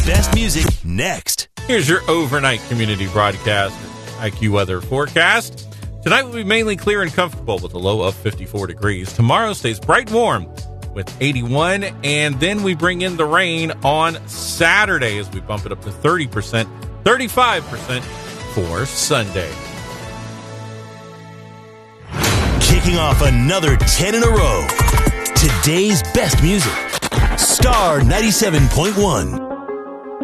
best music next. Here's your overnight community broadcast IQ weather forecast. Tonight will be mainly clear and comfortable with a low of 54 degrees. Tomorrow stays bright and warm with 81, and then we bring in the rain on Saturday as we bump it up to 30%, 35% for Sunday. Kicking off another 10 in a row. Today's best music. Star 97.1.